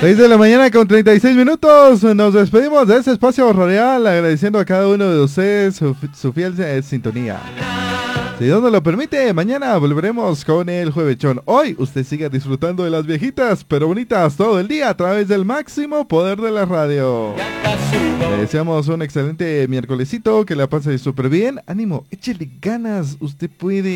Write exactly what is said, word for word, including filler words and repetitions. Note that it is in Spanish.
seis de la mañana con treinta y seis minutos. Nos despedimos de este espacio radial agradeciendo a cada uno de ustedes su, su fiel eh, sintonía. Si Dios nos lo permite, mañana volveremos con el Juevechón. Hoy usted siga disfrutando de las viejitas pero bonitas todo el día a través del máximo poder de la radio. Le deseamos un excelente miércolesito, que la pase súper bien. Ánimo, échele ganas, usted puede.